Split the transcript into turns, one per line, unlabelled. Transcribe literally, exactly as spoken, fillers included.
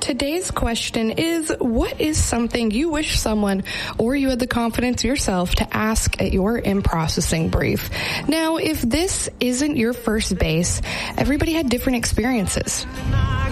today's question is, what is something you wish someone or you had the confidence yourself to ask at your in-processing brief? Now, if this isn't your first base, everybody had different experiences.